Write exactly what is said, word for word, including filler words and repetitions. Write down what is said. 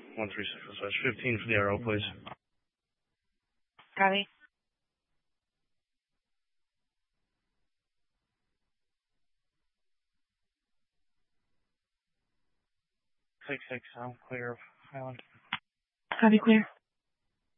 one three six, so it's fifteen for the arrow, please. Copy. Six six, I'm clear of Highland. Copy, clear.